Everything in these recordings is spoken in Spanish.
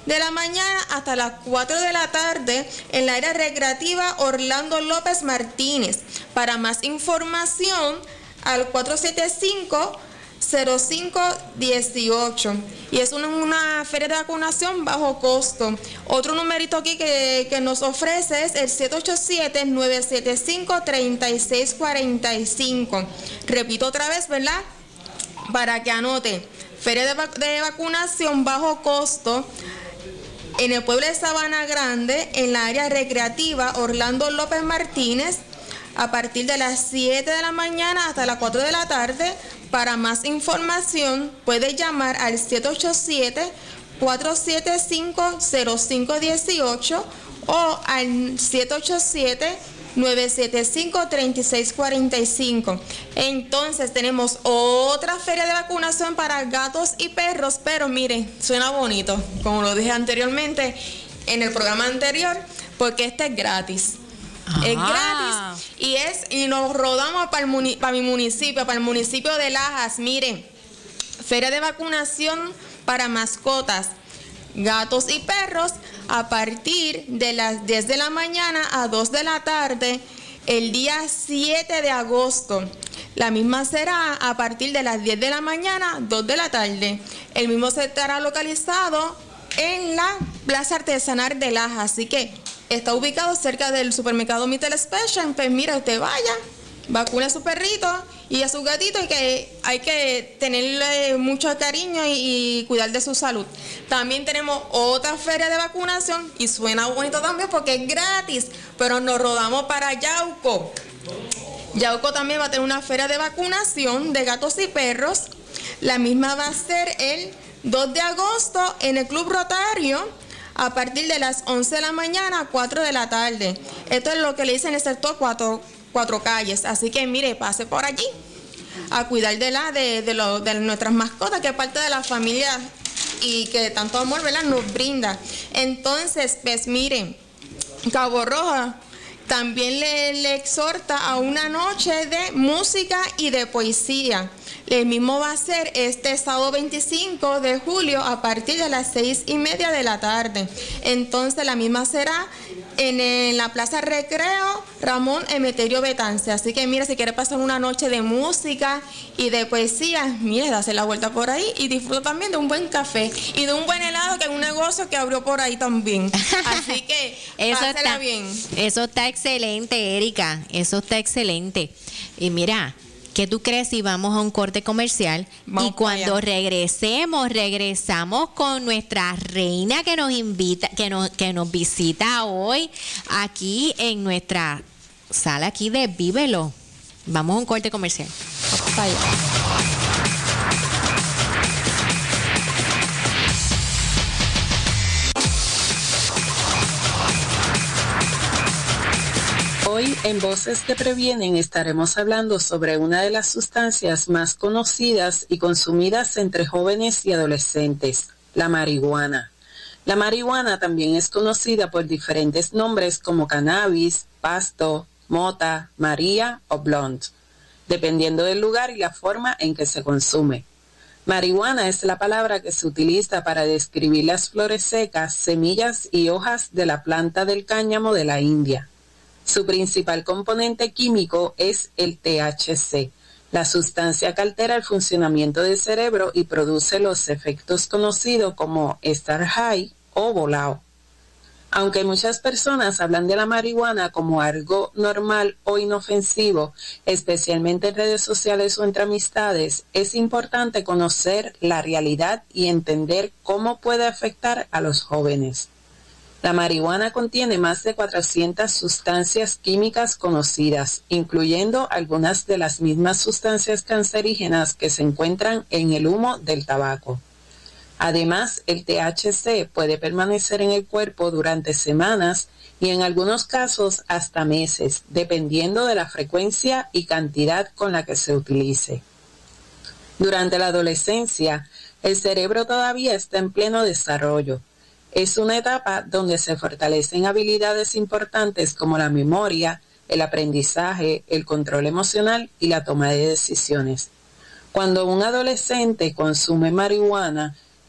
de la mañana hasta las 4 de la tarde en la área recreativa Orlando López Martínez. Para más información, al 475-0518. Y es una feria de vacunación bajo costo. Otro numerito aquí que nos ofrece es el 787-975-3645. Repito otra vez, ¿verdad? Para que anote. Feria de vacunación bajo costo en el pueblo de Sabana Grande, en la área recreativa Orlando López Martínez, a partir de las 7 de la mañana hasta las 4 de la tarde. Para más información, puede llamar al 787-475-0518 o al 787-975-3645. Entonces tenemos otra feria de vacunación para gatos y perros, pero miren, suena bonito, como lo dije anteriormente en el programa anterior, porque este es gratis. Es gratis y nos rodamos para mi municipio, para el municipio de Lajas. Miren, feria de vacunación para mascotas, gatos y perros, a partir de las 10 de la mañana a 2 de la tarde, el día 7 de agosto. La misma será a partir de las 10 de la mañana, 2 de la tarde. El mismo se estará localizado en la Plaza Artesanal de Lajas, así que está ubicado cerca del supermercado Mitel Special. Pues mira, usted vaya, vacune a su perrito y a su gatito, y que hay que tenerle mucho cariño y cuidar de su salud. También tenemos otra feria de vacunación y suena bonito también porque es gratis, pero nos rodamos para Yauco. Yauco también va a tener una feria de vacunación de gatos y perros. La misma va a ser el 2 de agosto en el Club Rotario, a partir de las 11 de la mañana a 4 de la tarde. Esto es lo que le dicen el sector cuatro calles. Así que mire, pase por allí a cuidar de nuestras mascotas, que es parte de la familia y que tanto amor, ¿verdad?, nos brinda. Entonces, pues miren, Cabo Rojo también le exhorta a una noche de música y de poesía. El mismo va a ser este sábado 25 de julio a partir de las 6:30 de la tarde. Entonces la misma será en la Plaza Recreo Ramón Emeterio Betance. Así que mire, si quiere pasar una noche de música y de poesía, mire, dase la vuelta por ahí y disfruta también de un buen café y de un buen helado, que es un negocio que abrió por ahí también. Así que pásela bien. Eso está excelente, Erika. Eso está excelente. Y mira, ¿qué tú crees si vamos a un corte comercial? Vamos, y cuando regresamos con nuestra reina que nos invita, que nos visita hoy aquí en nuestra sala aquí de Vívelo. Vamos a un corte comercial. Vamos allá. Hoy en Voces que Previenen estaremos hablando sobre una de las sustancias más conocidas y consumidas entre jóvenes y adolescentes, la marihuana. La marihuana también es conocida por diferentes nombres como cannabis, pasto, mota, maría o blunt, dependiendo del lugar y la forma en que se consume. Marihuana es la palabra que se utiliza para describir las flores secas, semillas y hojas de la planta del cáñamo de la India. Su principal componente químico es el THC, la sustancia que altera el funcionamiento del cerebro y produce los efectos conocidos como estar high o volado. Aunque muchas personas hablan de la marihuana como algo normal o inofensivo, especialmente en redes sociales o entre amistades, es importante conocer la realidad y entender cómo puede afectar a los jóvenes. La marihuana contiene más de 400 sustancias químicas conocidas, incluyendo algunas de las mismas sustancias cancerígenas que se encuentran en el humo del tabaco. Además, el THC puede permanecer en el cuerpo durante semanas y en algunos casos hasta meses, dependiendo de la frecuencia y cantidad con la que se utilice. Durante la adolescencia, el cerebro todavía está en pleno desarrollo. Es una etapa donde se fortalecen habilidades importantes como la memoria, el aprendizaje, el control emocional y la toma de decisiones. Cuando un adolescente consume marihuana,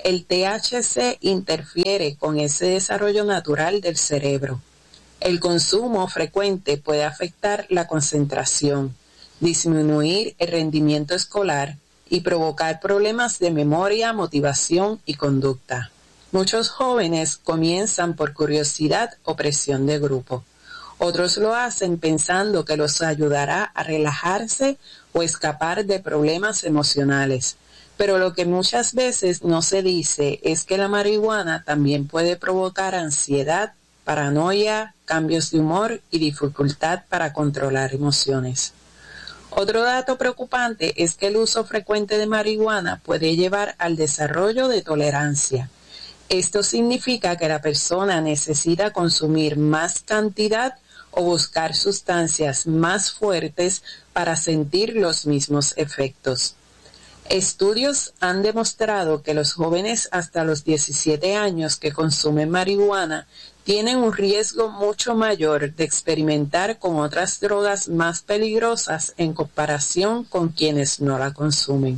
El THC interfiere con ese desarrollo natural del cerebro. El consumo frecuente puede afectar la concentración, disminuir el rendimiento escolar y provocar problemas de memoria, motivación y conducta. Muchos jóvenes comienzan por curiosidad o presión de grupo. Otros lo hacen pensando que los ayudará a relajarse o escapar de problemas emocionales. Pero lo que muchas veces no se dice es que la marihuana también puede provocar ansiedad, paranoia, cambios de humor y dificultad para controlar emociones. Otro dato preocupante es que el uso frecuente de marihuana puede llevar al desarrollo de tolerancia. Esto significa que la persona necesita consumir más cantidad o buscar sustancias más fuertes para sentir los mismos efectos. Estudios han demostrado que los jóvenes hasta los 17 años que consumen marihuana tienen un riesgo mucho mayor de experimentar con otras drogas más peligrosas en comparación con quienes no la consumen.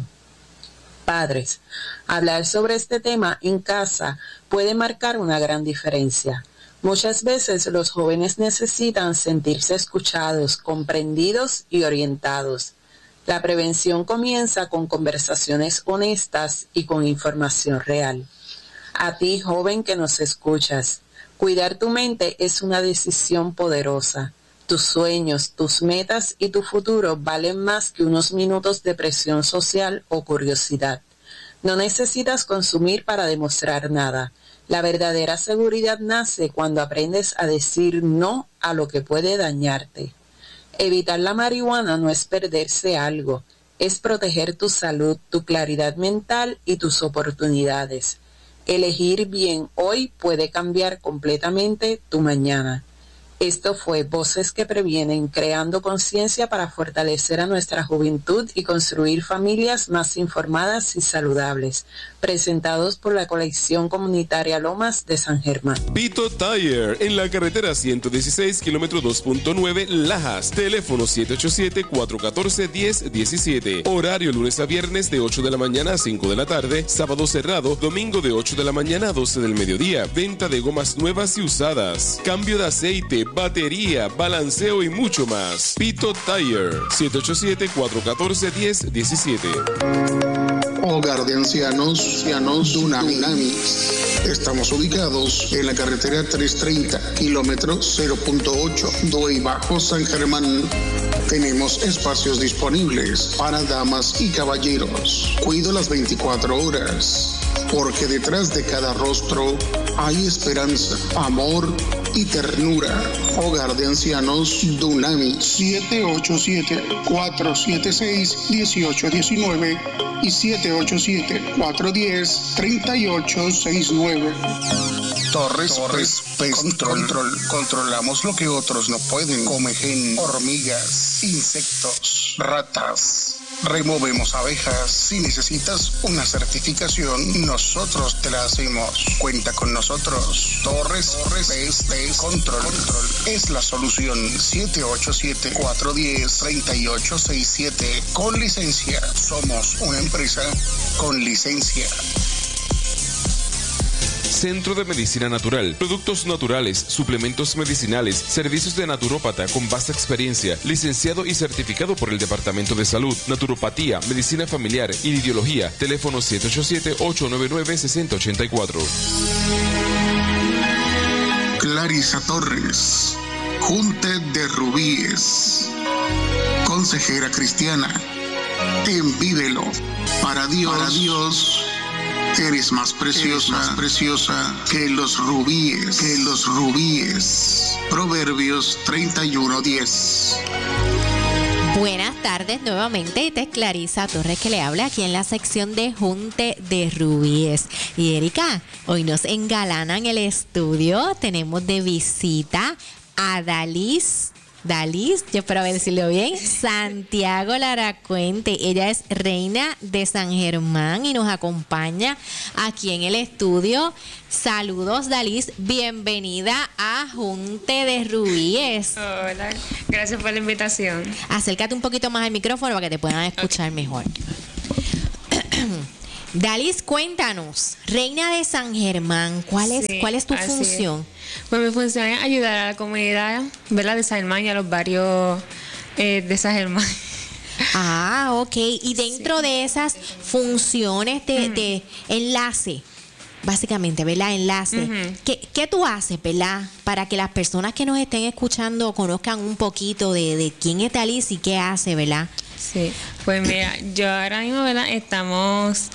Padres, hablar sobre este tema en casa puede marcar una gran diferencia. Muchas veces los jóvenes necesitan sentirse escuchados, comprendidos y orientados. La prevención comienza con conversaciones honestas y con información real. A ti, joven que nos escuchas, cuidar tu mente es una decisión poderosa. Tus sueños, tus metas y tu futuro valen más que unos minutos de presión social o curiosidad. No necesitas consumir para demostrar nada. La verdadera seguridad nace cuando aprendes a decir no a lo que puede dañarte. Evitar la marihuana no es perderse algo, es proteger tu salud, tu claridad mental y tus oportunidades. Elegir bien hoy puede cambiar completamente tu mañana. Esto fue Voces que Previenen, creando conciencia para fortalecer a nuestra juventud y construir familias más informadas y saludables. Presentados por la colección comunitaria Lomas de San Germán. Pito Tire, en la carretera 116, kilómetro 2.9, Lajas. Teléfono 787-414-1017. Horario lunes a viernes de 8 de la mañana a 5 de la tarde. Sábado cerrado, domingo de 8 de la mañana a 12 del mediodía. Venta de gomas nuevas y usadas. Cambio de aceite, batería, balanceo y mucho más. Pito Tire, 787-414-1017. Hogar de ancianos Dunamis. Estamos ubicados en la carretera 330, kilómetro 0.8, Duey Bajo, San Germán. Tenemos espacios disponibles para damas y caballeros. Cuido las 24 horas, porque detrás de cada rostro hay esperanza, amor y ternura. Hogar de ancianos Dunamis. 787-476-1819 y 787-410-3869. Torres Pest Control. Controlamos lo que otros no pueden. Comején, hormigas, insectos, ratas. Removemos abejas. Si necesitas una certificación, nosotros te la hacemos. Cuenta con nosotros. Torres Pest Control es la solución. 787-410-3867 con licencia. Somos una empresa con licencia. Centro de Medicina Natural, productos naturales, suplementos medicinales, servicios de naturópata con vasta experiencia, licenciado y certificado por el Departamento de Salud, naturopatía, medicina familiar y ideología. Teléfono 787-899-6084. Clarisa Torres, Junte de Rubíes, consejera cristiana. En Vívelo, para Dios. Eres más preciosa que los rubíes, Proverbios 31:10. Buenas tardes nuevamente, esta es Clarisa Torres que le habla aquí en la sección de Junte de Rubíes. Y Erika, hoy nos engalana en el estudio, tenemos de visita a Dalis, yo espero decirlo bien, Santiago Laracuente. Ella es reina de San Germán y nos acompaña aquí en el estudio. Saludos, Dalis, bienvenida a Junte de Rubíes. Hola, gracias por la invitación. Acércate un poquito más al micrófono para que te puedan escuchar mejor. Dalis, cuéntanos, Reina de San Germán, ¿cuál es tu función? Pues mi función es ayudar a la comunidad, ¿verdad?, de San Germán y a los barrios de San Germán. Ah, ok. Y dentro de esas funciones de enlace, básicamente, ¿verdad? Enlace. ¿Qué tú haces, verdad? Para que las personas que nos estén escuchando conozcan un poquito de quién es Dalis y qué hace, ¿verdad? Sí, pues mira, yo ahora mismo, ¿verdad?, estamos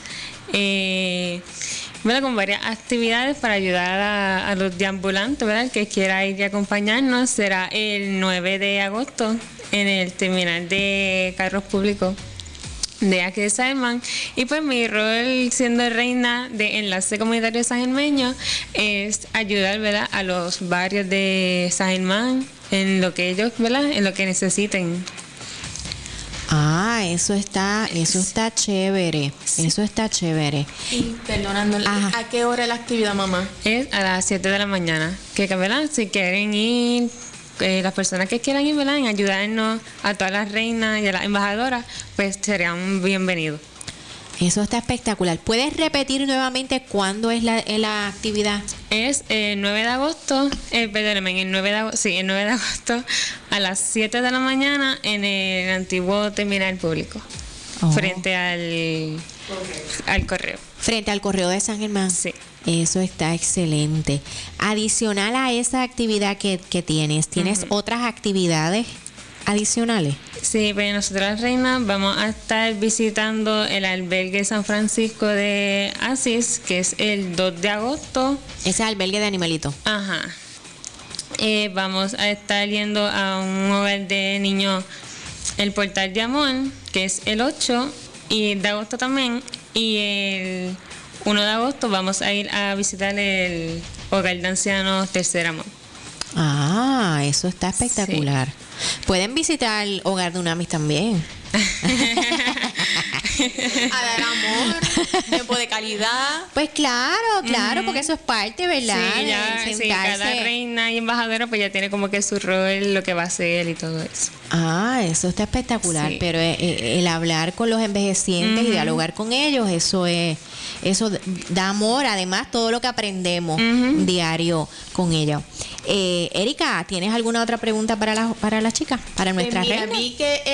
con varias actividades para ayudar a los deambulantes, ¿verdad? El que quiera ir y acompañarnos será el 9 de agosto en el terminal de carros públicos de aquí de San Germán. Y pues mi rol siendo reina de enlace comunitario sangermeño es ayudar, ¿verdad?, a los barrios de San Germán en lo que ellos, ¿verdad?, en lo que necesiten. Ah, eso está chévere. Eso está chévere. Y perdonándole, ¿a qué hora es la actividad, mamá? Es a las 7 de la mañana. Que, ¿verdad?, si quieren ir, las personas que quieran ir, ¿verdad?, en ayudarnos a todas las reinas y a las embajadoras, pues serían bienvenidos. Eso está espectacular. ¿Puedes repetir nuevamente cuándo es la actividad? Es el 9 de agosto, perdóneme, el 9 de agosto a las 7 de la mañana en el antiguo terminal público, frente al correo. Frente al correo de San Germán. Sí. Eso está excelente. Adicional a esa actividad que ¿tienes otras actividades adicionales? Sí, pues nosotros las reinas vamos a estar visitando el albergue San Francisco de Asís, que es el 2 de agosto. Ese albergue de animalitos. Ajá. Vamos a estar yendo a un hogar de niños, el Portal de Amor, que es el 8 de agosto también. Y el 1 de agosto vamos a ir a visitar el hogar de ancianos Tercer Amor. Ah, eso está espectacular. Sí. Pueden visitar el hogar de Unamis también. A dar amor, tiempo de calidad. Pues claro, porque eso es parte, ¿verdad? Sí, cada reina y embajadora pues ya tiene como que su rol, lo que va a hacer y todo eso. Ah, eso está espectacular, sí. Pero el hablar con los envejecientes y dialogar con ellos, eso da amor, además todo lo que aprendemos diario con ellos. Erika, ¿tienes alguna otra pregunta para las chicas, para nuestras reinas? Vi que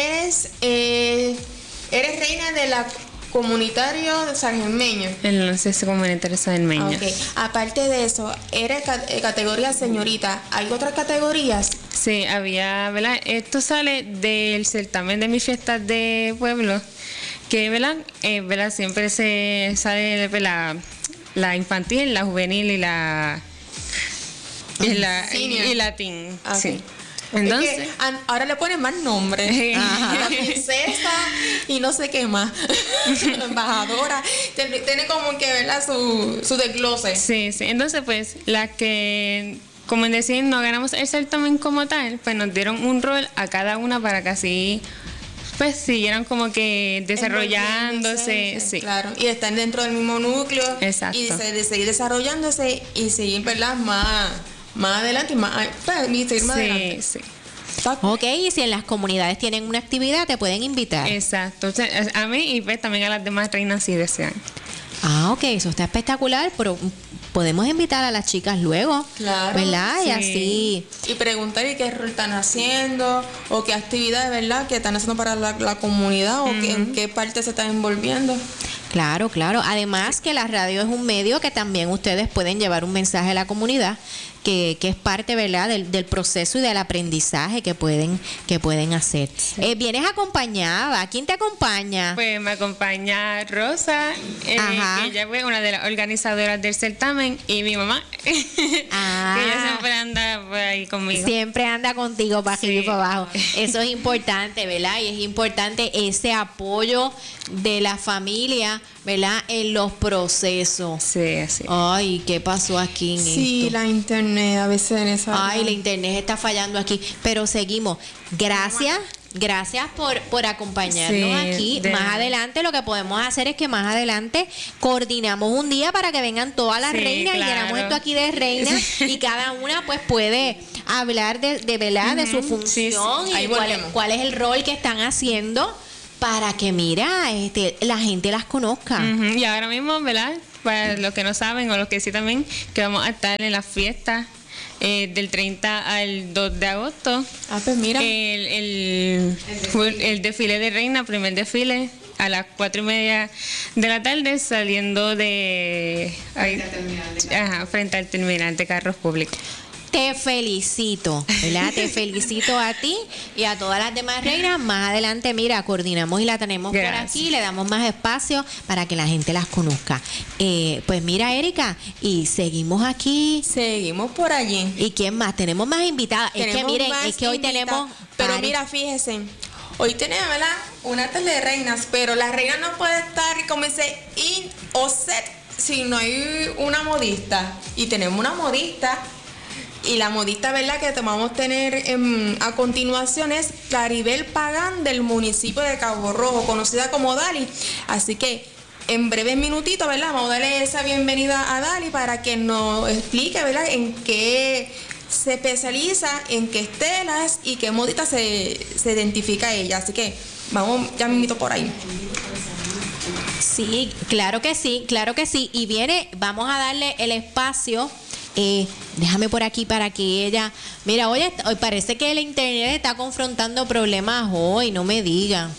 eres reina de la comunitario de San Germeño. El enlace comunitario San Germeño. Okay. Aparte de eso, eres categoría señorita. ¿Hay otras categorías? Sí, había, ¿verdad? Esto sale del certamen de mis fiestas de pueblo, que, ¿verdad? Siempre se sale la infantil, la juvenil y la teen. Okay. Sí. Entonces, es que ahora le ponen más nombres. La princesa y no sé qué más. La embajadora. Tiene como que, ¿verdad?, su desglose. Sí. Entonces, pues, las que, como decir, no ganamos el certamen como tal, pues nos dieron un rol a cada una para que así, pues, siguieran como que desarrollándose. Sí. Claro. Y están dentro del mismo núcleo. Exacto. Y seguir desarrollándose y seguir, ¿verdad?, más adelante y seguir más adelante. Sí. Ok, y si en las comunidades tienen una actividad, te pueden invitar. Exacto. O sea, a mí y pues también a las demás reinas si desean. Ah, ok, eso está espectacular, pero podemos invitar a las chicas luego, claro, ¿verdad? Sí. Y así. Y preguntar qué rol están haciendo, o qué actividades, ¿verdad?, que están haciendo para la comunidad, o en qué parte se están envolviendo. Claro. Además que la radio es un medio que también ustedes pueden llevar un mensaje a la comunidad, que es parte, ¿verdad?, del proceso y del aprendizaje que pueden hacer. Sí. ¿Vienes acompañada? ¿Quién te acompaña? Pues me acompaña Rosa, que ella fue una de las organizadoras del certamen, y mi mamá, que ella siempre anda por ahí conmigo. Siempre anda contigo para arriba y para abajo. Eso es importante, ¿verdad? Y es importante ese apoyo de la familia, ¿verdad?, en los procesos. Sí, así. Ay, ¿qué pasó aquí en esto? Sí, la internet a veces en esa... Ay, la internet está fallando aquí, pero seguimos. Gracias por acompañarnos aquí. Más adelante lo que podemos hacer es que más adelante coordinamos un día para que vengan todas las reinas, claro, y llenamos esto aquí de reinas y cada una pues puede hablar de verdad de su función y cuál es el rol que están haciendo para que, mira, la gente las conozca. Y ahora mismo, ¿verdad? Para los que no saben o los que sí también, que vamos a estar en la fiesta del 30 al 2 de agosto. Pues mira. El desfile de reina, primer desfile, a las 4:30 de la tarde, saliendo de... frente al terminal de carros públicos. Te felicito, ¿verdad? Te felicito a ti y a todas las demás reinas. Más adelante, mira, coordinamos y la tenemos por aquí, le damos más espacio para que la gente las conozca. Pues mira, Erika, y seguimos aquí. Seguimos por allí. ¿Y quién más? Tenemos más invitadas. Es que miren, es que hoy tenemos... Pero mira, fíjense, hoy tenemos, ¿verdad?, una tarde de reinas, pero la reina no puede estar, como dice, in o set si no hay una modista. Y tenemos una modista. Y la modista, ¿verdad?, que vamos a tener a continuación es Claribel Pagán, del municipio de Cabo Rojo, conocida como Dali. Así que en breves minutitos, ¿verdad?, vamos a darle esa bienvenida a Dali para que nos explique, ¿verdad?, en qué se especializa, en qué estelas y qué modista se identifica ella. Así que vamos, ya me invito por ahí. Sí, claro que sí, claro que sí. Y viene, vamos a darle el espacio. Déjame por aquí para que ella... Mira, hoy parece que el internet está confrontando problemas hoy, no me digan.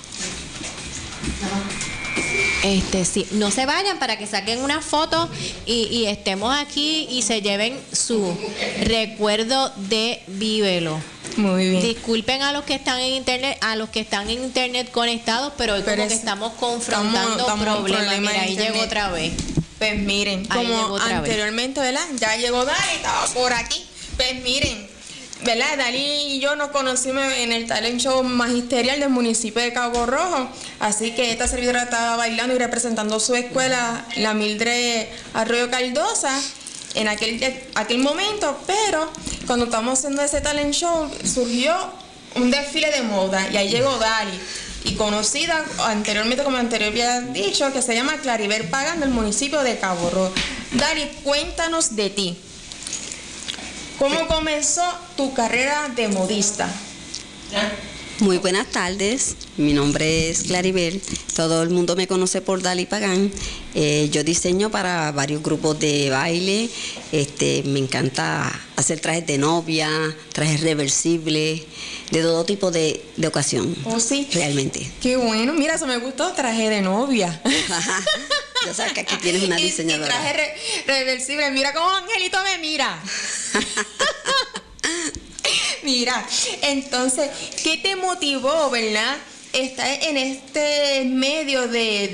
Sí, no se vayan para que saquen una foto y estemos aquí y se lleven su recuerdo de Vívelo. Muy bien. Disculpen a los que están en internet, conectados, pero hoy como que estamos confrontando problemas. Mira, ahí llegó otra vez. Pues miren, como anteriormente, ¿verdad? Ya llegó Dali, estaba por aquí. Pues miren, ¿verdad? Dali y yo nos conocimos en el talent show magisterial del municipio de Cabo Rojo. Así que esta servidora estaba bailando y representando su escuela, la Mildred Arroyo Caldosa, en aquel momento. Pero cuando estábamos haciendo ese talent show, surgió un desfile de moda y ahí llegó Dali. Y conocida anteriormente, como anteriormente había dicho, que se llama Claribel Pagán, del municipio de Cabo Rojo. Dali, cuéntanos de ti. ¿Cómo comenzó tu carrera de modista? Muy buenas tardes, mi nombre es Claribel, todo el mundo me conoce por Dali Pagán. Yo diseño para varios grupos de baile, me encanta hacer trajes de novia, trajes reversibles, de todo tipo de ocasión. ¿Oh, sí? Realmente. Qué bueno, mira, eso me gustó, traje de novia. Ya sabes que aquí tienes una diseñadora. Y traje reversible, mira cómo Angelito me mira. Mira, entonces, ¿qué te motivó, verdad, estar en este medio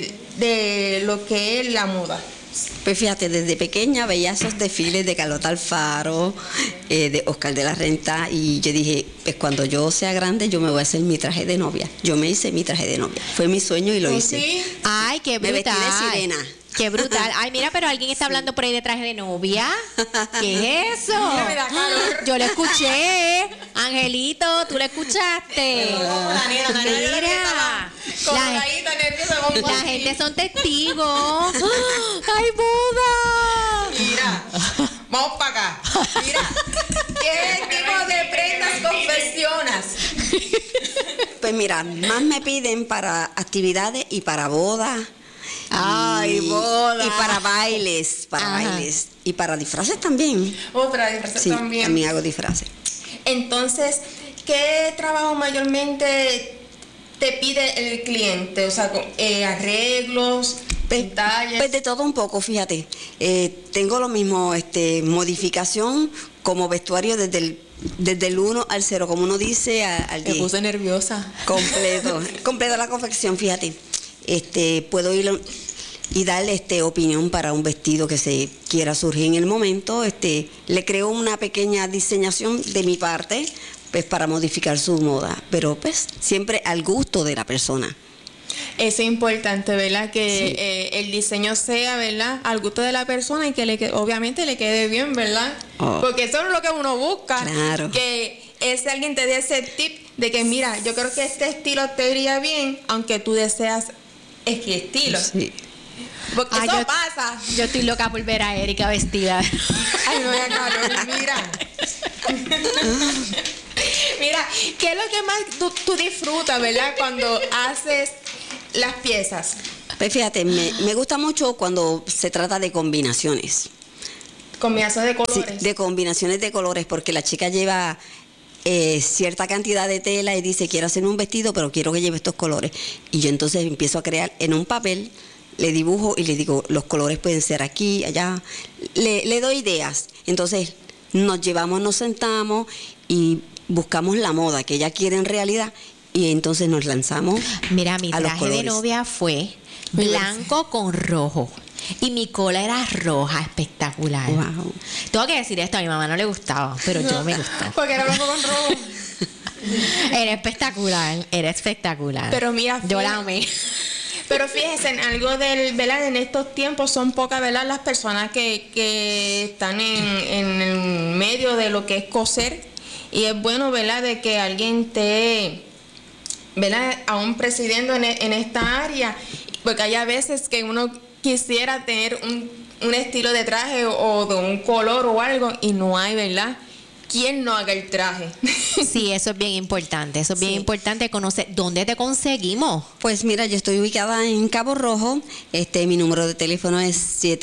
de lo que es la moda? Pues fíjate, desde pequeña veía esos desfiles de Carlota Alfaro, de Oscar de la Renta, y yo dije, pues cuando yo sea grande yo me voy a hacer mi traje de novia. Yo me hice mi traje de novia. Fue mi sueño y lo hice. ¿Sí? Ay, qué brutal. Me vestí de sirena. Qué brutal. Ay, mira, pero alguien está hablando por ahí de traje de novia. ¿Qué es eso? Mira, me da calor. Yo lo escuché. Angelito, ¿tú lo escuchaste? Mira. La gente son testigos. ¡Ay, boda! Mira, vamos para acá. Mira, ¿qué tipo de prendas confeccionas? Pues mira, más me piden para actividades y para bodas. Ay, boda. Y para bailes, bailes. Y para disfraces también. Para disfraces sí, también. También hago disfraces. Entonces, ¿qué trabajo mayormente te pide el cliente? O sea, arreglos, detalles. Pues de todo un poco, fíjate. Tengo lo mismo, modificación como vestuario desde el 1 al 0, como uno dice, al 10. Me puse nerviosa. Completo la confección, fíjate. Puedo ir y darle opinión para un vestido que se quiera surgir en el momento. Le creo una pequeña diseñación de mi parte, pues para modificar su moda, pero pues siempre al gusto de la persona. Eso es importante, ¿verdad? Que el diseño sea, ¿verdad?, al gusto de la persona y que obviamente le quede bien, ¿verdad? Porque eso es lo que uno busca. Claro. Que alguien te dé ese tip de que, mira, yo creo que este estilo te iría bien, aunque tú deseas qué estilo. Sí. Porque eso pasa. Yo estoy loca por ver a Erika vestida. Ay, no, ya calor, mira. Mira, ¿qué es lo que más tú disfrutas, verdad, cuando haces las piezas? Pues fíjate, me gusta mucho cuando se trata de combinaciones. Combinaciones de colores. Sí, de combinaciones de colores, porque la chica lleva cierta cantidad de tela y dice, quiero hacer un vestido, pero quiero que lleve estos colores. Y yo entonces empiezo a crear en un papel, le dibujo y le digo, los colores pueden ser aquí, allá. Le doy ideas. Entonces nos sentamos y buscamos la moda que ella quiere en realidad y entonces nos lanzamos. Mira, mi a los traje de colores. novia fue blanco con rojo. Y mi cola era roja, espectacular. Wow. Tengo que decir esto, a mi mamá no le gustaba, pero yo me gustaba. Porque era blanco con rojo. Era espectacular. Pero mira, yo la amé. Pero fíjense, en algo ¿verdad? En estos tiempos son pocas, ¿verdad? Las personas que están en el medio de lo que es coser. Y es bueno, ¿verdad? De que alguien esté, ¿verdad? Aún presidiendo en esta área. Porque hay a veces que uno quisiera tener un estilo de traje o de un color o algo y no hay, ¿verdad? ¿Quién no haga el traje? Sí, eso es bien importante. Eso es bien importante conocer dónde te conseguimos. Pues mira, yo estoy ubicada en Cabo Rojo. Mi número de teléfono es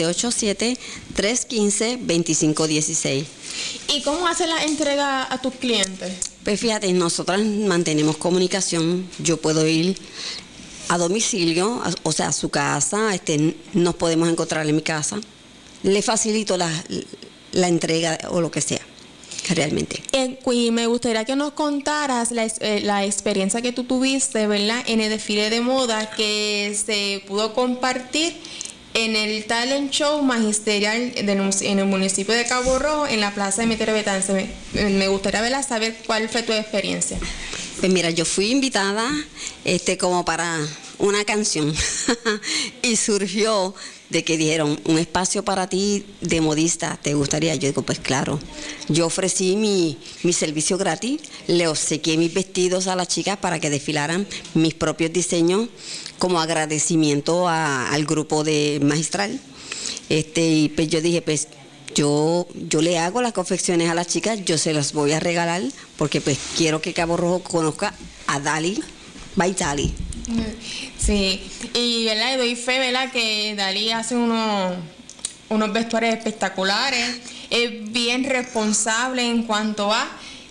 787-315-2516. ¿Y cómo hace la entrega a tus clientes? Pues fíjate, nosotras mantenemos comunicación. Yo puedo ir a domicilio, o sea, a su casa, nos podemos encontrar en mi casa. Le facilito la entrega o lo que sea, realmente. Y me gustaría que nos contaras la experiencia que tú tuviste, ¿verdad? En el desfile de moda que se pudo compartir en el talent show magisterial en el municipio de Cabo Rojo, en la plaza de Meteoro Betance. Me gustaría, ¿verdad?, saber cuál fue tu experiencia. Pues mira, yo fui invitada como para una canción y surgió de que dijeron un espacio para ti de modista, ¿te gustaría? Yo digo, pues claro. Yo ofrecí mi servicio gratis, le obsequié mis vestidos a las chicas para que desfilaran mis propios diseños como agradecimiento al grupo de magistral. Y pues yo dije, pues yo le hago las confecciones a las chicas, yo se las voy a regalar porque pues quiero que Cabo Rojo conozca a Dalí by Dalí. Sí, y ¿verdad? Y doy fe, ¿verdad?, que Dalí hace unos vestuarios espectaculares, es bien responsable en cuanto a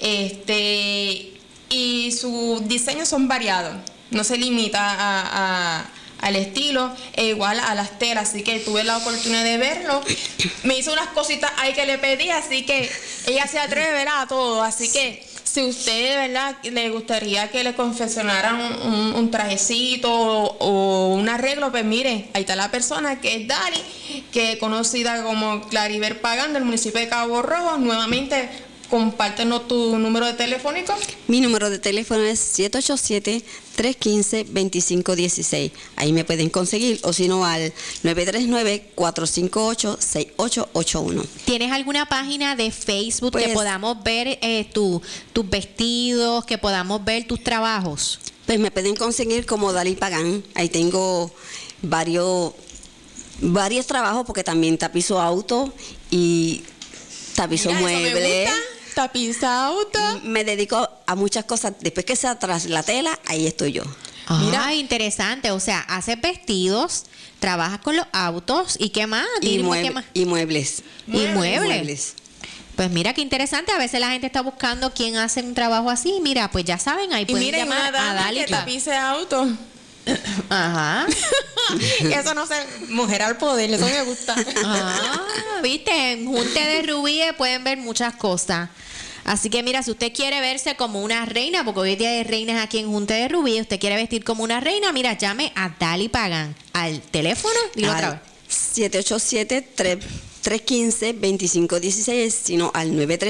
y sus diseños son variados, no se limita al estilo, e igual a las telas, así que tuve la oportunidad de verlo. Me hizo unas cositas ahí que le pedí, así que ella se atreve, ¿verdad?, a todo, así que si usted, ¿verdad?, le gustaría que le confeccionaran un trajecito o un arreglo, pues mire, ahí está la persona que es Dali, que es conocida como Claribel Pagán del municipio de Cabo Rojo. Nuevamente, compártenos tu número de telefónico. Mi número de teléfono es 787-315-2516. Ahí me pueden conseguir, o si no al 939-458-6881. ¿Tienes alguna página de Facebook Pues, que podamos ver tus vestidos, que podamos ver tus trabajos? Pues me pueden conseguir como Dalí Pagán. Ahí tengo varios trabajos porque también tapizo auto y tapizo muebles. Tapiza auto. Me dedico a muchas cosas. Después que sea tras la tela, ahí estoy yo. Mira, interesante. O sea, haces vestidos, trabajas con los autos y ¿qué más? Y Dime, ¿qué más? muebles. Y muebles. Pues mira qué interesante. A veces la gente está buscando quién hace un trabajo así. Mira, pues ya saben, ahí pueden llamar a Dali. Que tapice auto. Ajá. Eso no sé, mujer al poder, eso me gusta. Viste, en Junte de Rubíes pueden ver muchas cosas. Así que mira, si usted quiere verse como una reina, porque hoy es día de reinas aquí en Junte de Rubíes, usted quiere vestir como una reina, mira, llame a Dalí Pagán al teléfono, dilo otra vez. 787-315-2516, sino al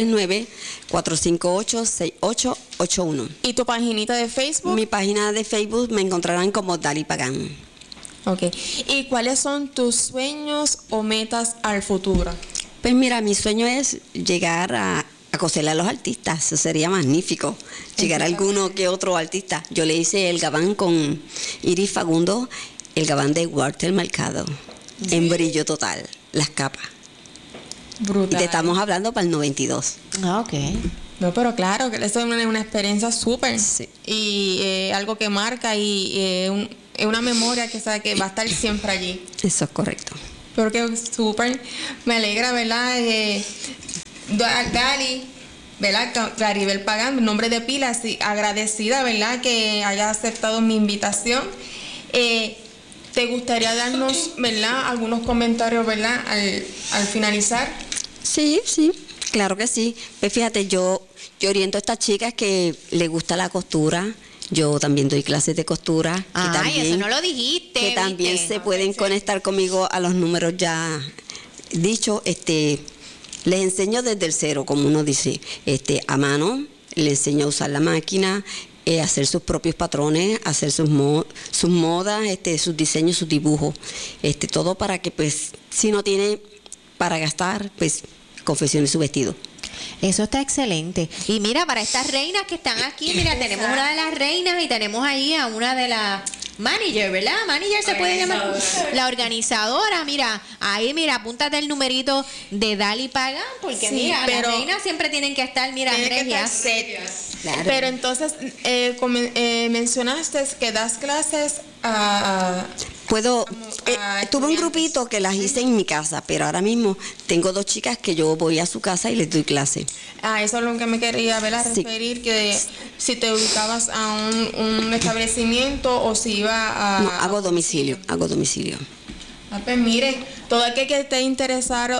939-458-6881. ¿Y tu paginita de Facebook? Mi página de Facebook me encontrarán como Dalí Pagán. Ok. ¿Y cuáles son tus sueños o metas al futuro? Pues mira, mi sueño es llegar a coserle a los artistas. Eso sería magnífico. Llegar a alguno que otro artista. Yo le hice el gabán con Iris Fagundo, el gabán de Walter Mercado, en brillo total, las capas. Brutal. Y te estamos hablando para el 92. Ah, ok. No, pero claro, que eso es una experiencia súper. Sí. Y algo que marca y es una memoria que sabe que va a estar siempre allí. Eso es correcto. Pero que súper, me alegra, ¿verdad? Dali, ¿verdad? Claribel Pagán, en nombre de pila, sí, agradecida, ¿verdad? Que haya aceptado mi invitación. ¿Te gustaría darnos, ¿verdad? Algunos comentarios, ¿verdad? Al finalizar. Sí, claro que sí. Pues fíjate, yo oriento a estas chicas que les gusta la costura. Yo también doy clases de costura. Eso no lo dijiste. Que también ¿viste? se pueden conectar conmigo a los números ya dichos. Les enseño desde el cero, como uno dice, a mano. Les enseño a usar la máquina, hacer sus propios patrones, hacer sus modas, sus diseños, sus dibujos. Todo para que, pues, si no tiene para gastar, pues, confeccione su vestido. Eso está excelente. Y mira, para estas reinas que están aquí, mira, tenemos una de las reinas y tenemos ahí a una de las manager, ¿verdad? Manager se puede llamar. La organizadora, mira, ahí mira, apúntate el numerito de Dali Pagán, porque sí, mira, pero las reinas siempre tienen que estar, mira, regias. Claro. Pero entonces, mencionaste que das clases a tuve un grupito que las hice en mi casa, pero ahora mismo tengo 2 chicas que yo voy a su casa y les doy clase. Eso es lo que me quería referir, que si te ubicabas a un establecimiento o si iba a... No, hago domicilio. Pues mire, todo aquel que esté interesado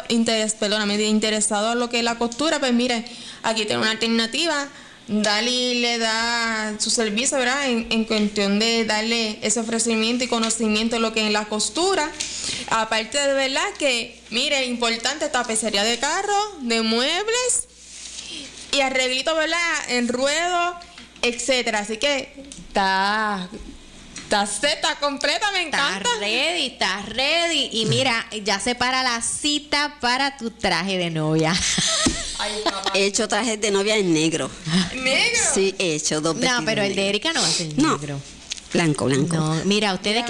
en lo que es la costura, pues mire, aquí tengo una alternativa. Dali le da su servicio, ¿verdad? En cuestión de darle ese ofrecimiento y conocimiento de lo que es la costura. Aparte de verdad que, mire, importante, tapicería de carro, de muebles y arreglito, ¿verdad? En ruedo, etcétera. Así que está completa, me encanta. Estás ready. Y mira, ya se para la cita para tu traje de novia. Ay, mamá. He hecho trajes de novia en negro. ¿Negro? Sí, he hecho 2 vestidos. No, pero el de Erika no va a ser negro. Blanco. No, mira, ustedes que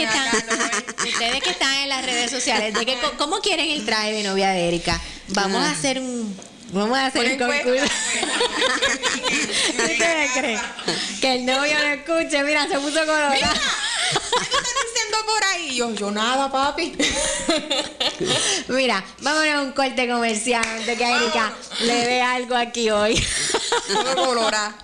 están en las redes sociales, ¿cómo quieren el traje de novia de Erika? Vamos a hacer un concurso. ¿Ustedes creen que el novio no escuche? Mira, se puso colorado. Mira, ¿qué te están diciendo por ahí? Yo nada, papi. Mira, vámonos a un corte comercial antes que a Erika le dé algo aquí hoy. Todo colorado.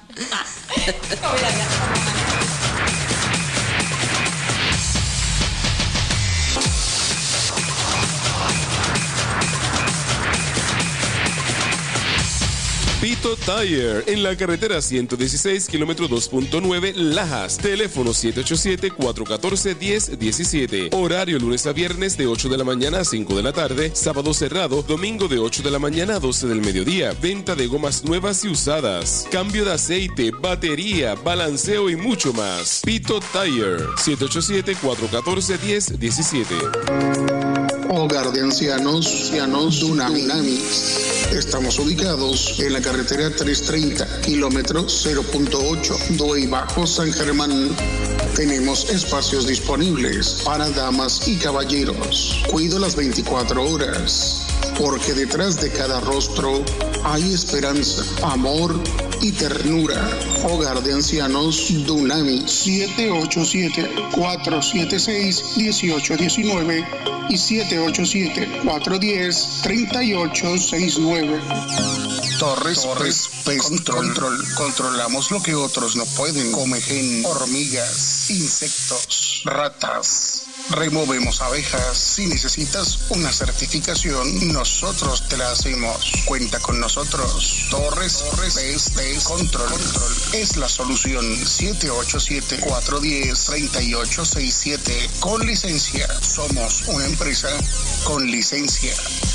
Pito Tire, en la carretera 116, kilómetro 2.9, Lajas. Teléfono 787-414-1017. Horario lunes a viernes de 8 de la mañana a 5 de la tarde. Sábado cerrado, domingo de 8 de la mañana a 12 del mediodía. Venta de gomas nuevas y usadas. Cambio de aceite, batería, balanceo y mucho más. Pito Tire, 787-414-1017. Hogar de ancianos Dunamis. Estamos ubicados en la carretera 330, kilómetro 0.8, Duey Bajo, San Germán. Tenemos espacios disponibles para damas y caballeros. Cuido las 24 horas, porque detrás de cada rostro hay esperanza, amor y ternura. Hogar de ancianos Dunamis. 787-476-1819 y 787-410-3869. Torres Pest Control. Controlamos lo que otros no pueden. Comején, hormigas, insectos, ratas. Removemos abejas. Si necesitas una certificación, nosotros te la hacemos. Cuenta con nosotros. Torres Pest Control es la solución. 787-410-3867. Con licencia. Somos una empresa con licencia.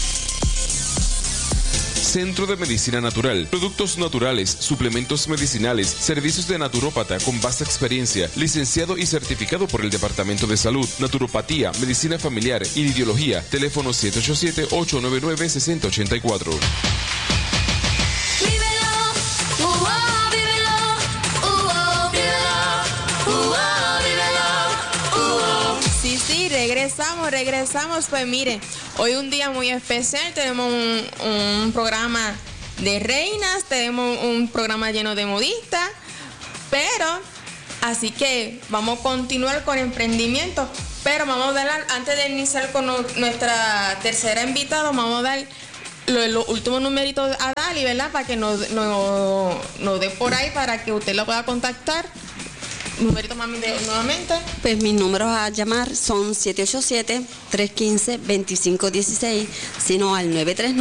Centro de Medicina Natural, productos naturales, suplementos medicinales, servicios de naturópata con vasta experiencia, licenciado y certificado por el Departamento de Salud, naturopatía, medicina familiar y ideología. Teléfono 787-899-6084. Sí, regresamos. Pues mire, hoy un día muy especial, tenemos un programa de reinas, tenemos un programa lleno de modistas, pero así que vamos a continuar con emprendimiento, pero vamos a dar, antes de iniciar con nuestra tercera invitada, vamos a dar los últimos numeritos a Dali, ¿verdad? Para que nos dé por ahí, para que usted lo pueda contactar. Numerito, mami, nuevamente. Pues mis números a llamar son 787-315-2516, sino al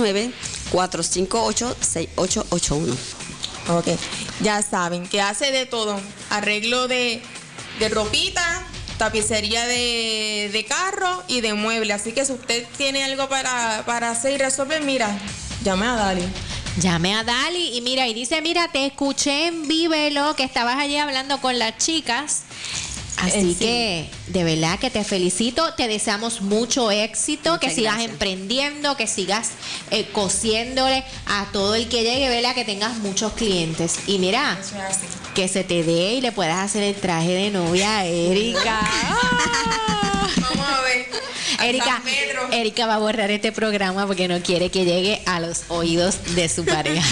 939-458-6881. Ok, ya saben que hace de todo, arreglo de ropita, tapicería de carro y de mueble. Así que si usted tiene algo para hacer y resolver, mira, llame a Dali. Llame a Dali y mira, y dice, mira, te escuché en Vívelo que estabas allí hablando con las chicas. Así que de verdad que te felicito, te deseamos mucho éxito, muchas que sigas gracias. emprendiendo, que sigas cosiéndole a todo el que llegue, ¿verdad? Que tengas muchos clientes. Y mira, Eso es así. que se te dé y le puedas hacer el traje de novia a Erika. Vamos a ver. Erika, San Pedro. Erika va a borrar este programa porque no quiere que llegue a los oídos de su pareja.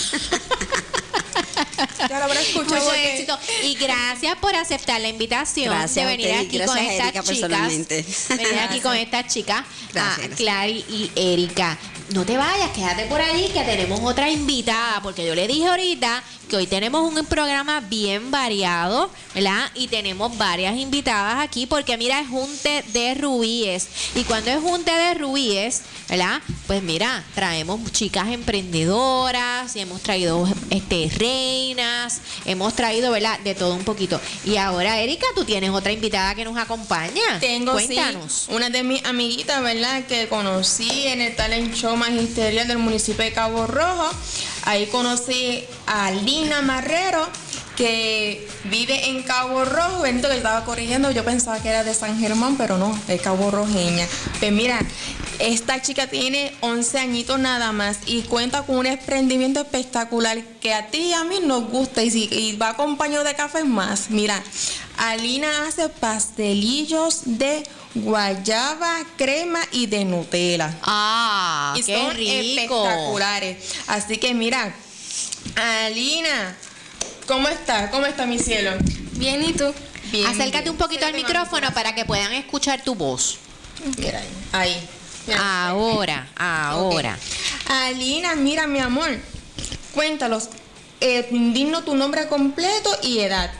Ya lo habrá escuchado. Mucho porque- éxito y gracias por aceptar la invitación Gracias de a venir usted y aquí gracias con a estas Erika chicas. personalmente. Venir aquí con estas chicas, Gracias. Clary y Erika. No te vayas, quédate por allí que tenemos otra invitada, porque yo le dije ahorita que hoy tenemos un programa bien variado, ¿verdad? Y tenemos varias invitadas aquí, porque mira, es Junte de Rubíes. Y cuando es Junte de Rubíes, ¿verdad? Pues mira, traemos chicas emprendedoras, y hemos traído reinas, hemos traído, ¿verdad? De todo un poquito. Y ahora, Erika, tú tienes otra invitada que nos acompaña. Tengo, Cuéntanos. sí, una de mis amiguitas, ¿verdad? Que conocí en el talent show magisterial del municipio de Cabo Rojo. Ahí conocí a Lina Marrero, que vive en Cabo Rojo. Benito, que estaba corrigiendo, yo pensaba que era de San Germán, pero no, es Cabo Rojeña. Pues mira, esta chica tiene 11 añitos nada más y cuenta con un emprendimiento espectacular que a ti y a mí nos gusta, y va acompañado de café más. Mira, Alina hace pastelillos de guayaba, crema y de Nutella. Ah, Y qué son rico. espectaculares. Así que mira, Alina, ¿cómo estás? ¿Cómo está mi cielo? Bien, ¿y tú? Bien, Acércate bien. un poquito al Acércate, micrófono mami. para que puedan escuchar tu voz. Mira ahí. Mira. Ahora. Ok. Alina, mira, mi amor, cuéntanos, dinos tu nombre completo y edad.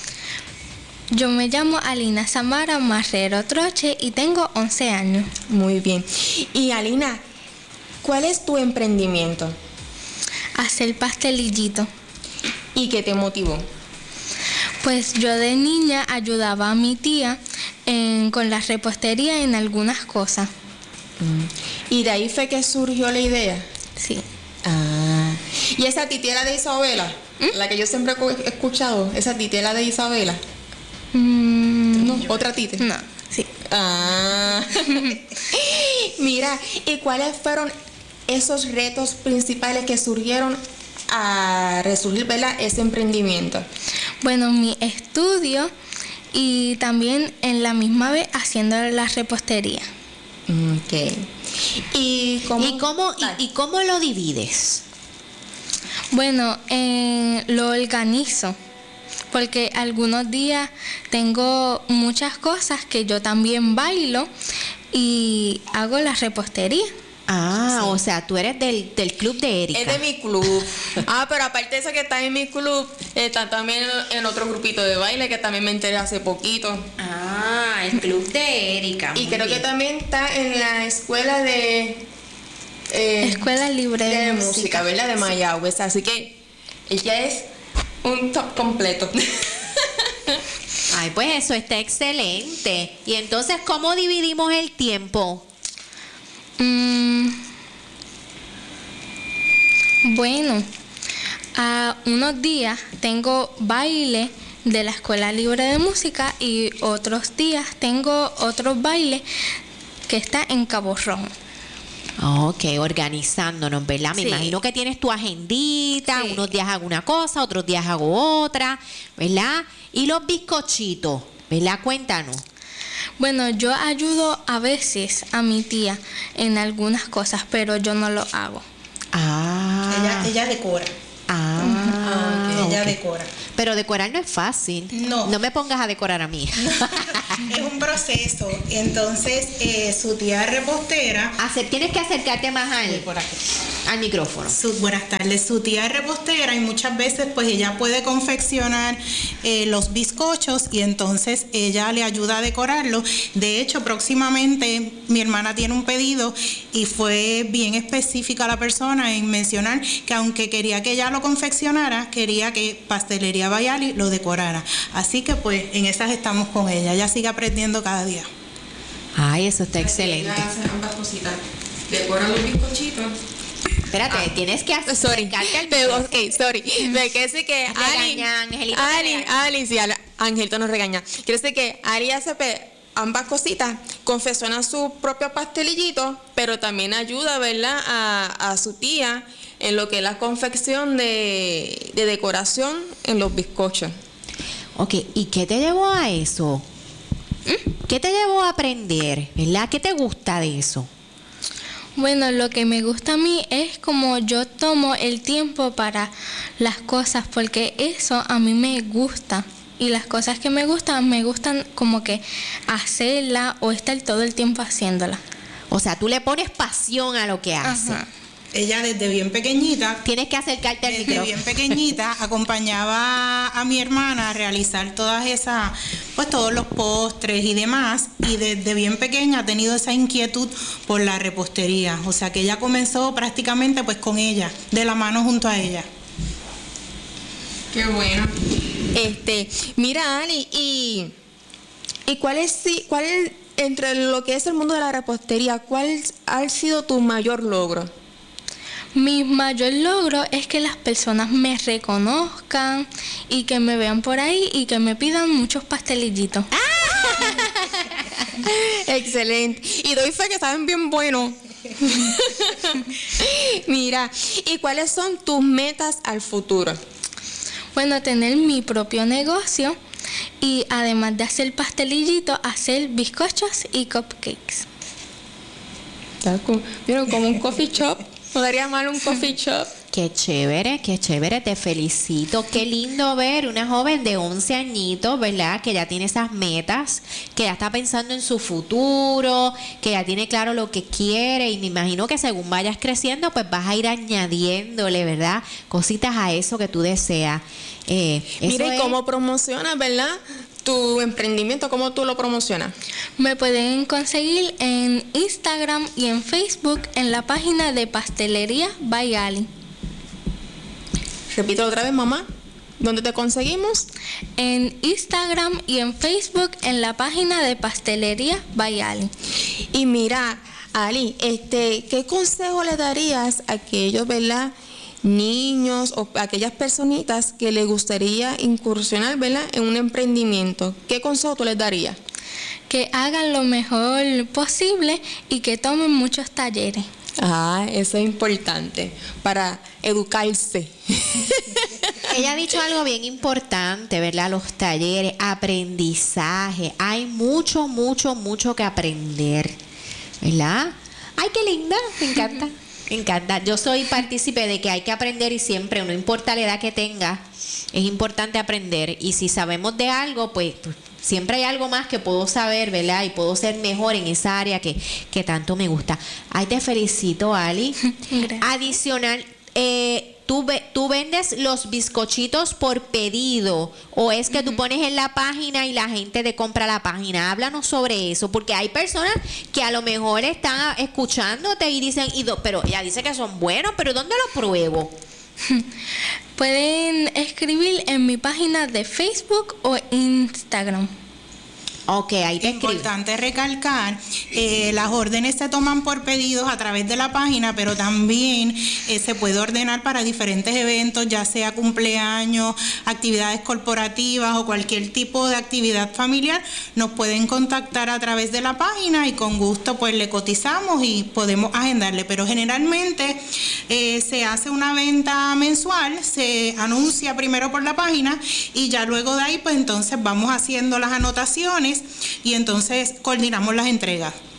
Yo me llamo Alina Samara Marrero Troche y tengo 11 años. Muy bien. Y Alina, ¿cuál es tu emprendimiento? Hacer pastelillito. ¿Y qué te motivó? Pues yo de niña ayudaba a mi tía con la repostería en algunas cosas. Y de ahí fue que surgió la idea. Sí. Ah. ¿Y esa titiela de Isabela? La que yo siempre he escuchado, esa titiela de Isabela. No, otra tite. No, sí. Ah. Mira, ¿y cuáles fueron esos retos principales que surgieron a resurgir, ¿verdad?, ese emprendimiento? Bueno, mi estudio y también en la misma vez haciendo la repostería. Ok. ¿Y cómo lo divides? Bueno, lo organizo porque algunos días tengo muchas cosas que yo también bailo y hago la repostería. Ah, o sea, tú eres del club de Erika. Es de mi club. Pero aparte de eso que está en mi club, está también en otro grupito de baile que también me enteré hace poquito. Ah, el club de Erika. Y muy creo que bien. también está en la escuela de... Escuela Libre de Música, ¿verdad? De Mayagüez. Así que ella es un top completo. Ay, pues eso está excelente. Y entonces, ¿cómo dividimos el tiempo? Bueno, a unos días tengo baile de la Escuela Libre de Música y otros días tengo otros bailes que está en Cabo Rojo. Ok, organizándonos, ¿verdad? Me Sí. imagino que tienes tu agendita, Sí. unos días hago una cosa, otros días hago otra, ¿verdad? Y los bizcochitos, ¿verdad? Cuéntanos. Bueno, yo ayudo a veces a mi tía en algunas cosas, pero yo no lo hago. Ah, Ella decora. Ella decora. Pero decorar no es fácil. No. No me pongas a decorar a mí. Es un proceso. Entonces, su tía repostera... Tienes que acercarte más al micrófono. Buenas tardes. Su tía es repostera y muchas veces pues ella puede confeccionar los bizcochos y entonces ella le ayuda a decorarlo. De hecho, próximamente mi hermana tiene un pedido y fue bien específica la persona en mencionar que aunque quería que ella lo confeccionara, quería que Pastelería Bayali lo decorara. Así que pues en esas estamos con ella. Ella sigue aprendiendo cada día. Ay, eso está excelente. Ambas cositas. Decora los bizcochitos. Espérate, tienes que acercarte al micrófono. Sorry. Me quiere decir que Angelito nos regaña. Quiere decir que Ari hace ambas cositas, confecciona su propio pastelillito, pero también ayuda, ¿verdad?, a su tía en lo que es la confección de decoración en los bizcochos. Ok, ¿y qué te llevó a eso? ¿Qué te llevó a aprender? ¿Verdad? ¿Qué te gusta de eso? Bueno, lo que me gusta a mí es como yo tomo el tiempo para las cosas, porque eso a mí me gusta. Y las cosas que me gustan como que hacerla o estar todo el tiempo haciéndola. O sea, tú le pones pasión a lo que haces. Ajá. Ella desde bien pequeñita, tienes que acercarte al micrófono. Desde bien pequeñita acompañaba a mi hermana a realizar todos los postres y demás, y desde bien pequeña ha tenido esa inquietud por la repostería. O sea que ella comenzó prácticamente pues con ella, de la mano junto a ella. Qué bueno. Mira, Ali, y cuál es entre lo que es el mundo de la repostería, cuál ha sido tu mayor logro? Mi mayor logro es que las personas me reconozcan y que me vean por ahí y que me pidan muchos pastelillitos. Excelente. Y doy fe que saben bien buenos. Mira, ¿y cuáles son tus metas al futuro? Bueno, tener mi propio negocio y además de hacer pastelillitos, hacer bizcochos y cupcakes. ¿Vieron? Como un coffee shop. No daría mal un coffee shop. Qué chévere, te felicito. Qué lindo ver una joven de 11 añitos, ¿verdad? Que ya tiene esas metas, que ya está pensando en su futuro, que ya tiene claro lo que quiere, y me imagino que según vayas creciendo, pues vas a ir añadiéndole, ¿verdad?, cositas a eso que tú deseas. Mira, ¿y cómo promocionas, verdad, tu emprendimiento? ¿Cómo tú lo promocionas? Me pueden conseguir en Instagram y en Facebook en la página de Pastelería Bayali. Repito otra vez, mamá. ¿Dónde te conseguimos? En Instagram y en Facebook en la página de Pastelería Bayali. Y mira, Ali, ¿qué consejo le darías a aquellos, ¿verdad?, niños o aquellas personitas que les gustaría incursionar, ¿verdad?, en un emprendimiento? ¿Qué consejo tú les darías? Que hagan lo mejor posible y que tomen muchos talleres. Eso es importante para educarse. Ella ha dicho algo bien importante, ¿verdad? Los talleres, aprendizaje. Hay mucho que aprender, ¿verdad? Ay, qué linda, me encanta. Me encanta. Yo soy partícipe de que hay que aprender y siempre, no importa la edad que tenga, es importante aprender. Y si sabemos de algo, pues siempre hay algo más que puedo saber, ¿verdad? Y puedo ser mejor en esa área que tanto me gusta. Ay, te felicito, Ali. Gracias. Adicional, ¿tú vendes los bizcochitos por pedido o es que tú pones en la página y la gente te compra la página? Háblanos sobre eso, porque hay personas que a lo mejor están escuchándote y dicen, pero ella dice que son buenos, pero ¿dónde lo pruebo? Pueden escribir en mi página de Facebook o Instagram. Ok, ahí te escribo. Importante recalcar, las órdenes se toman por pedidos a través de la página, pero también se puede ordenar para diferentes eventos, ya sea cumpleaños, actividades corporativas o cualquier tipo de actividad familiar. Nos pueden contactar a través de la página y con gusto pues le cotizamos y podemos agendarle, pero generalmente se hace una venta mensual, se anuncia primero por la página y ya luego de ahí pues entonces vamos haciendo las anotaciones y entonces coordinamos las entregas.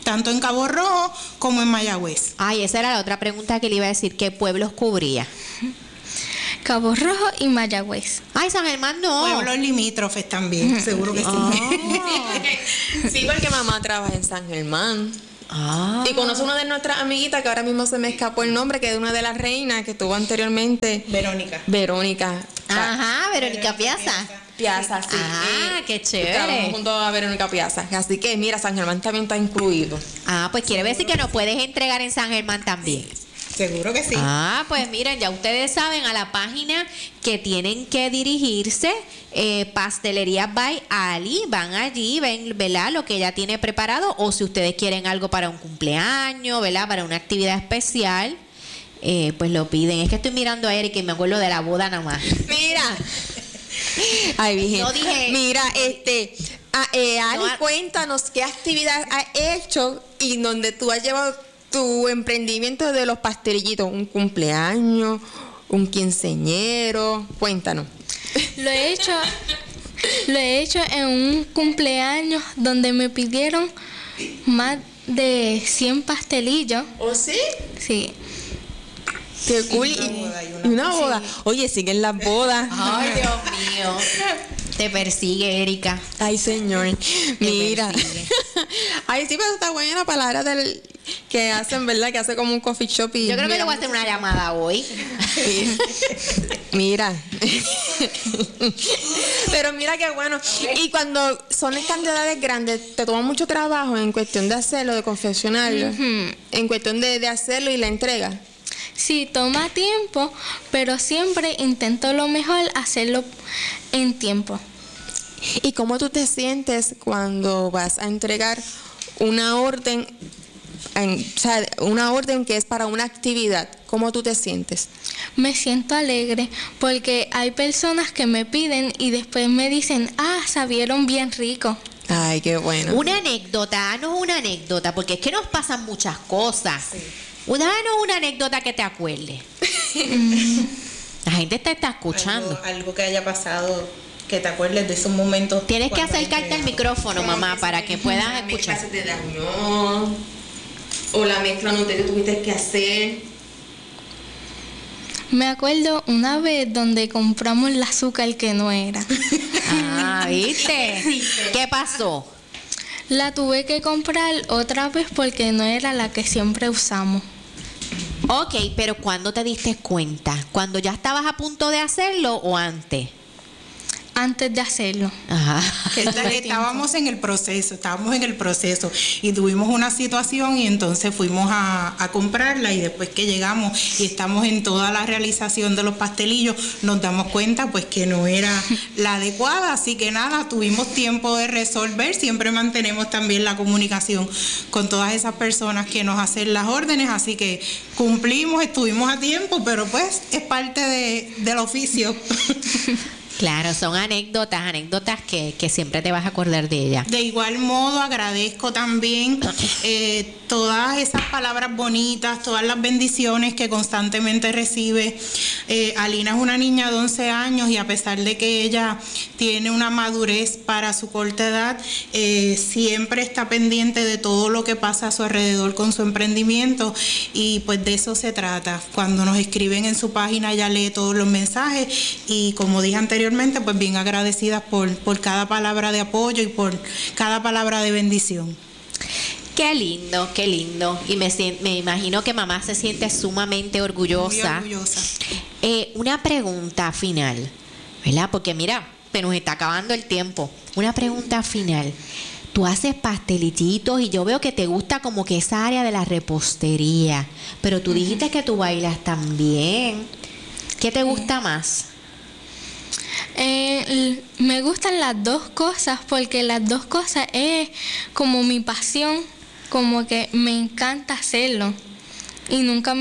tanto en Cabo Rojo como en Mayagüez. Ay, esa era la otra pregunta que le iba a decir, ¿qué pueblos cubría? Cabo Rojo y Mayagüez. Ay, San Germán no. Pueblos limítrofes también, seguro que sí. Sí, porque mamá trabaja en San Germán. Ah. Y conoce una de nuestras amiguitas que ahora mismo se me escapó el nombre, que es una de las reinas que estuvo anteriormente. Verónica. Ajá, Verónica Piazza. Piazza, sí. Ah, qué chévere. Trabajamos junto a Verónica Piazza. Así que mira, San Germán también está incluido. Ah, pues quiere decir que nos puedes entregar en San Germán también. Seguro que sí. Ah, pues miren, ya ustedes saben a la página que tienen que dirigirse, Pastelería by Ali, van allí, ven, ¿verdad? Lo que ella tiene preparado, o si ustedes quieren algo para un cumpleaños, ¿verdad? Para una actividad especial, pues lo piden. Es que estoy mirando a Erika y me acuerdo de la boda nada más. Mira. Ay, Virgen. No dije. Mira, Ali, cuéntanos qué actividad has hecho y donde tú has llevado tu emprendimiento de los pastelillitos, un cumpleaños, un quinceañero, cuéntanos. Lo he hecho en un cumpleaños donde me pidieron más de 100 pastelillos. ¿Oh, sí? Sí. Qué cool. Y una boda. Sí. Oye, siguen las bodas. Ay, Dios mío. Te persigue, Erika. Ay, señor. Mira. Ay, sí, pero está buena la palabra del que hacen, ¿verdad? Que hace como un coffee shop. Y yo creo que le voy a hacer una llamada hoy. Mira. Pero mira qué bueno. Y cuando son cantidades grandes, te toma mucho trabajo en cuestión de hacerlo, de confeccionarlo, en cuestión de hacerlo y la entrega. Sí, toma tiempo, pero siempre intento lo mejor hacerlo en tiempo. ¿Y cómo tú te sientes cuando vas a entregar una orden, una orden que es para una actividad? ¿Cómo tú te sientes? Me siento alegre porque hay personas que me piden y después me dicen, sabieron bien rico. Ay, qué bueno. Una anécdota, una anécdota, porque es que nos pasan muchas cosas. Sí. Danos una anécdota que te acuerdes. La gente te está escuchando. Algo que haya pasado, que te acuerdes de esos momentos. Tienes que acercarte al micrófono, mamá, para que puedas escuchar. Se te dañó, o la mezcla no te tuviste que hacer. Me acuerdo una vez donde compramos el azúcar que no era. ¿Viste? ¿Qué pasó? La tuve que comprar otra vez porque no era la que siempre usamos. Ok, pero ¿cuándo te diste cuenta? ¿Cuando ya estabas a punto de hacerlo o antes? Antes de hacerlo. Ajá. Estábamos en el proceso y tuvimos una situación y entonces fuimos a comprarla, y después que llegamos y estamos en toda la realización de los pastelillos, nos damos cuenta pues que no era la adecuada, así que nada, tuvimos tiempo de resolver. Siempre mantenemos también la comunicación con todas esas personas que nos hacen las órdenes, así que cumplimos, estuvimos a tiempo, pero pues es parte del oficio. Claro, son anécdotas que siempre te vas a acordar de ellas. De igual modo, agradezco también todas esas palabras bonitas, todas las bendiciones que constantemente recibe. Alina es una niña de 11 años y a pesar de que ella tiene una madurez para su corta edad, siempre está pendiente de todo lo que pasa a su alrededor con su emprendimiento, y pues de eso se trata. Cuando nos escriben en su página, ella lee todos los mensajes y, como dije anteriormente, pues bien agradecidas por cada palabra de apoyo y por cada palabra de bendición. Qué lindo, qué lindo. Y me imagino que mamá se siente sumamente orgullosa. Muy orgullosa. Una pregunta final, ¿verdad? Porque mira, se nos está acabando el tiempo. Una pregunta final. Tú haces pastelillitos y yo veo que te gusta como que esa área de la repostería, pero tú dijiste que tú bailas también. ¿Qué te gusta más? Me gustan las dos cosas porque las dos cosas es como mi pasión, como que me encanta hacerlo y nunca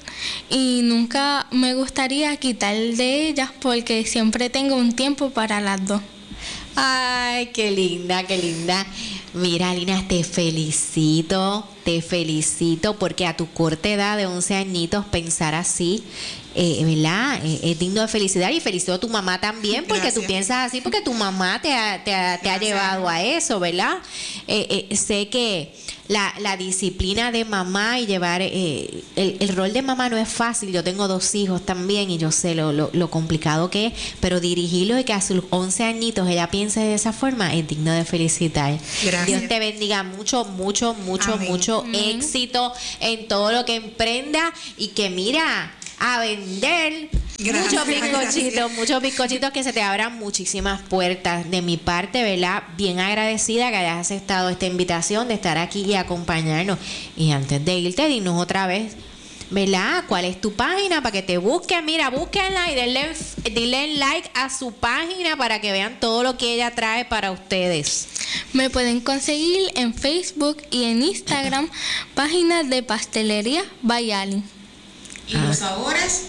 me gustaría quitar de ellas porque siempre tengo un tiempo para las dos. Ay, qué linda, qué linda. Mira, Lina, te felicito porque a tu corta edad de 11 añitos pensar así, ¿verdad? Es digno de felicidad, y felicito a tu mamá también porque Gracias. tú piensas así porque tu mamá te ha llevado a eso, ¿verdad? Sé que la disciplina de mamá y llevar el rol de mamá no es fácil. Yo tengo 2 hijos también y yo sé lo complicado que es, pero dirigirlo y que a sus 11 añitos ella piense de esa forma es digno de felicitar. Gracias. Dios te bendiga mucho Amén. mucho éxito en todo lo que emprenda, y que mira a vender Gracias. muchos bizcochitos, que se te abran muchísimas puertas. De mi parte, ¿verdad? Bien agradecida que hayas aceptado esta invitación de estar aquí y acompañarnos. Y antes de irte, dinos otra vez, ¿verdad? ¿Cuál es tu página para que te busquen? Mira, búsquenla y denle like a su página para que vean todo lo que ella trae para ustedes. Me pueden conseguir en Facebook y en Instagram, páginas de Pastelería Bayali. ¿Y los sabores?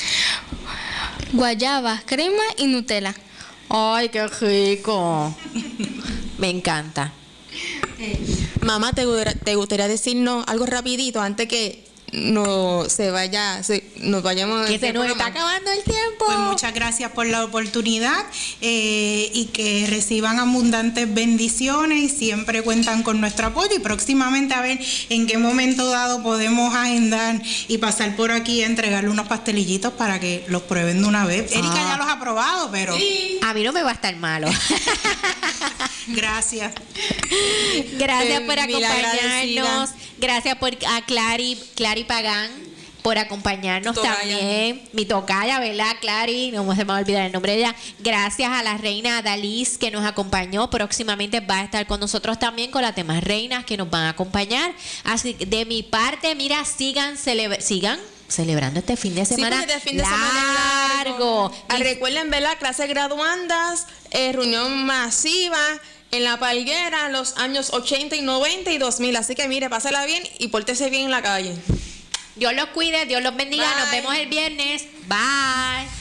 Guayaba, crema y Nutella. ¡Ay, qué rico! Me encanta. Mamá, ¿te gustaría decirnos algo rapidito antes que nos vayamos? Que se nos está acabando el tiempo. Pues muchas gracias por la oportunidad, y que reciban abundantes bendiciones, y siempre cuentan con nuestro apoyo, y próximamente a ver en qué momento dado podemos agendar y pasar por aquí a entregarle unos pastelillitos para que los prueben de una vez. Erika ya los ha probado, pero A mí no me va a estar malo. gracias. Gracias por Mil agradecida. acompañarnos. Gracias a Clary Pagán por acompañarnos Tu tocaya. también. Mi tocaya, ¿verdad, Clary? No se me va a olvidar el nombre de ella. Gracias a la reina Dalis que nos acompañó. Próximamente va a estar con nosotros también con las demás reinas que nos van a acompañar. Así que de mi parte, mira, sigan celebrando este fin de semana, porque este fin de semana largo. Recuerden ver la clase graduandas, reunión masiva en La Palguera, los años 80 y 90 y 2000. Así que mire, pásala bien y pórtese bien en la calle. Dios los cuide, Dios los bendiga. Bye. Nos vemos el viernes. Bye.